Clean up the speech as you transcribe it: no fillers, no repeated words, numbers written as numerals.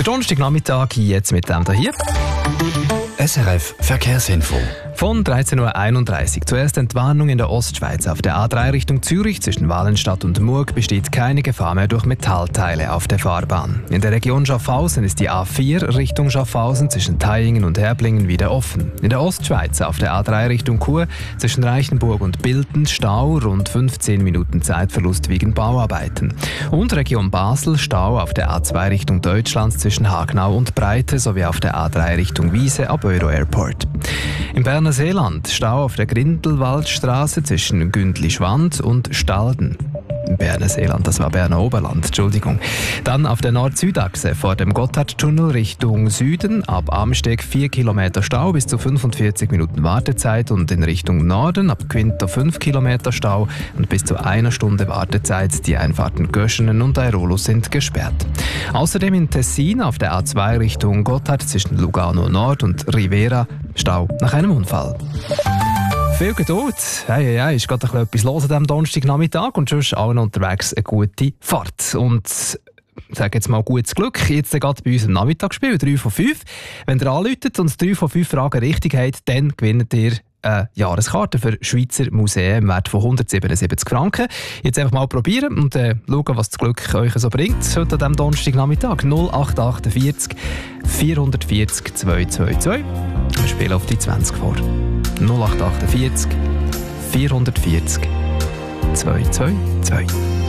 Der Donnerstagnachmittag jetzt mit dem hier. SRF Verkehrsinfo. Von 13.31 Uhr. Zuerst Entwarnung in der Ostschweiz. Auf der A3 Richtung Zürich zwischen Wallenstadt und Murg besteht keine Gefahr mehr durch Metallteile auf der Fahrbahn. In der Region Schaffhausen ist die A4 Richtung Schaffhausen zwischen Theiingen und Herblingen wieder offen. In der Ostschweiz auf der A3 Richtung Chur zwischen Reichenburg und Bilten Stau, rund 15 Minuten Zeitverlust wegen Bauarbeiten. Und Region Basel Stau auf der A2 Richtung Deutschland zwischen Hagnau und Breite sowie auf der A3 Richtung Wiese ab Euro Airport. Im Berner Seeland Stau auf der Grindelwaldstraße zwischen Gündli-Schwand und Stalden. Im Berner Seeland, das war Berner Oberland, Entschuldigung. Dann auf der Nord-Süd-Achse vor dem Gotthardtunnel Richtung Süden ab Amsteg 4 Kilometer Stau bis zu 45 Minuten Wartezeit und in Richtung Norden ab Quinto 5 Kilometer Stau und bis zu 1 Stunde Wartezeit. Die Einfahrten Göschenen und Airolus sind gesperrt. Außerdem in Tessin auf der A2 Richtung Gotthard zwischen Lugano Nord und Rivera Stau nach einem Unfall. Viel Geduld. Hey, ist gerade etwas los an diesem Donnerstagnachmittag und sonst allen unterwegs eine gute Fahrt. Und sage jetzt mal gutes Glück. Jetzt geht bei uns im Nachmittagsspiel 3 von 5. Wenn ihr anruft und 3 von 5 Fragen richtig habt, dann gewinnt ihr eine Jahreskarte für Schweizer Museen im Wert von 177 Franken. Jetzt einfach mal probieren und schauen, was das Glück euch so bringt. Heute an diesem Donnerstagnachmittag 0848 440 222. Wir spielen auf die 20 vor. 0848 440 222.